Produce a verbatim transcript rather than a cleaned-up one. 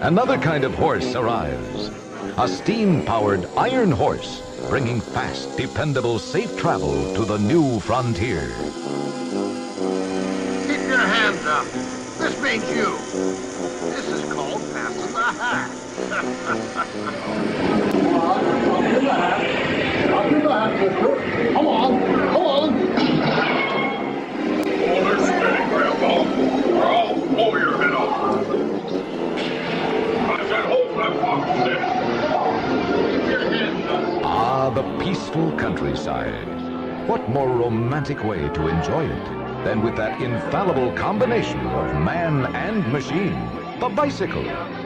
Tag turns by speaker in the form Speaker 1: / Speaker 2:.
Speaker 1: Another kind of horse arrives. A steam-powered iron horse, bringing fast, dependable, safe travel to the new frontier.
Speaker 2: Keep your hands up. This means you. This is called passing the hat. Come on, come on.
Speaker 3: Hold her steady, Grandpa, or I'll blow your head off. I said hold that fucking steady. Keep your hands up.
Speaker 1: Ah, the peaceful countryside. What more romantic way to enjoy it than with that infallible combination of man and machine, the bicycle?